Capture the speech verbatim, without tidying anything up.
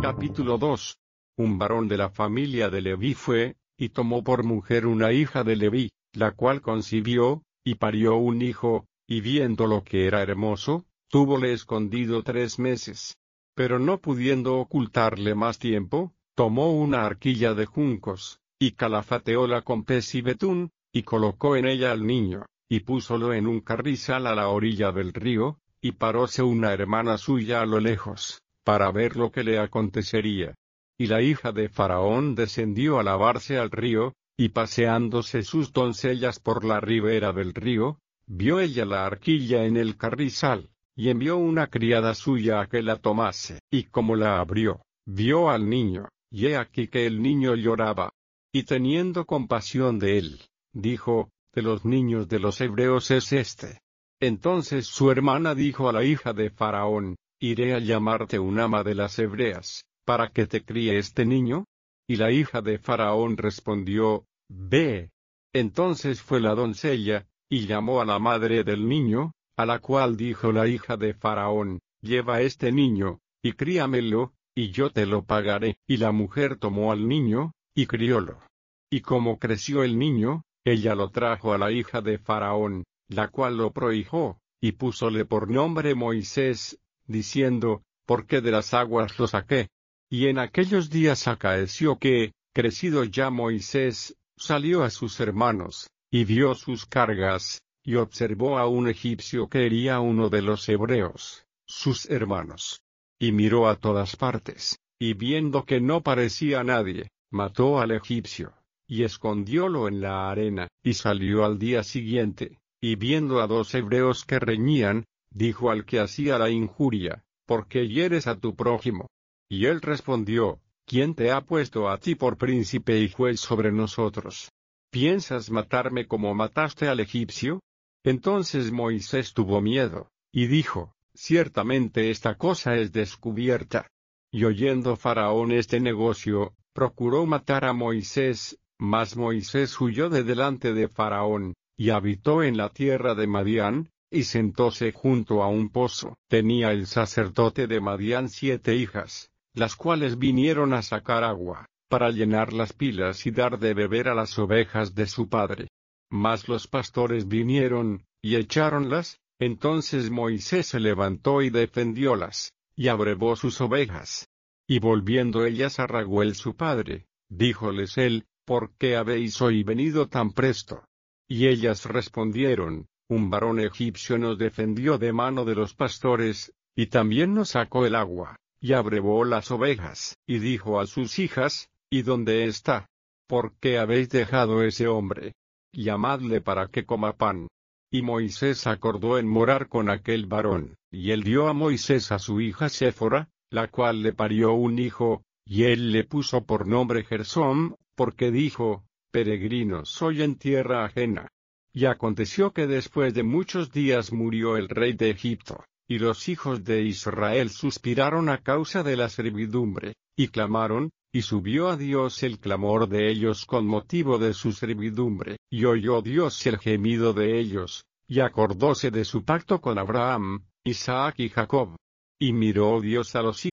Capítulo dos. Un varón de la familia de Leví fue, y tomó por mujer una hija de Leví, la cual concibió, y parió un hijo, y viendo lo que era hermoso, túvole escondido tres meses. Pero no pudiendo ocultarle más tiempo, tomó una arquilla de juncos, y calafateóla con pez y betún, y colocó en ella al niño, y púsolo en un carrizal a la orilla del río, y paróse una hermana suya a lo lejos, para ver lo que le acontecería. Y la hija de Faraón descendió a lavarse al río, y paseándose sus doncellas por la ribera del río, vio ella la arquilla en el carrizal, y envió una criada suya a que la tomase, y como la abrió, vio al niño, y he aquí que el niño lloraba. Y teniendo compasión de él, dijo, de los niños de los hebreos es este. Entonces su hermana dijo a la hija de Faraón, iré a llamarte un ama de las hebreas, para que te críe este niño. Y la hija de Faraón respondió, ve. Entonces fue la doncella, y llamó a la madre del niño, a la cual dijo la hija de Faraón, lleva este niño, y críamelo, y yo te lo pagaré. Y la mujer tomó al niño, y criólo. Y como creció el niño, ella lo trajo a la hija de Faraón, la cual lo prohijó, y púsole por nombre Moisés, diciendo, porque de las aguas lo saqué. Y en aquellos días acaeció que, crecido ya Moisés, salió a sus hermanos, y vio sus cargas, y observó a un egipcio que hería uno de los hebreos, sus hermanos. Y miró a todas partes, y viendo que no parecía nadie, mató al egipcio, y escondiólo en la arena, y salió al día siguiente, y viendo a dos hebreos que reñían, dijo al que hacía la injuria, ¿por qué hieres a tu prójimo? Y él respondió, ¿quién te ha puesto a ti por príncipe y juez sobre nosotros? ¿Piensas matarme como mataste al egipcio? Entonces Moisés tuvo miedo, y dijo, ciertamente esta cosa es descubierta. Y oyendo Faraón este negocio, procuró matar a Moisés, mas Moisés huyó de delante de Faraón, y habitó en la tierra de Madián, y sentóse junto a un pozo. Tenía el sacerdote de Madián siete hijas, las cuales vinieron a sacar agua, para llenar las pilas y dar de beber a las ovejas de su padre. Mas los pastores vinieron, y echáronlas. Entonces Moisés se levantó y defendiólas, y abrevó sus ovejas. Y volviendo ellas a Raguel su padre, díjoles él, ¿por qué habéis hoy venido tan presto? Y ellas respondieron, un varón egipcio nos defendió de mano de los pastores, y también nos sacó el agua, y abrevó las ovejas. Y dijo a sus hijas, ¿y dónde está? ¿Por qué habéis dejado ese hombre? Llamadle para que coma pan. Y Moisés acordó en morar con aquel varón, y él dio a Moisés a su hija Séfora, la cual le parió un hijo, y él le puso por nombre Gersóm, porque dijo, peregrino soy en tierra ajena. Y aconteció que después de muchos días murió el rey de Egipto, y los hijos de Israel suspiraron a causa de la servidumbre, y clamaron, y subió a Dios el clamor de ellos con motivo de su servidumbre, y oyó Dios el gemido de ellos, y acordóse de su pacto con Abraham, Isaac y Jacob. Y miró Dios a los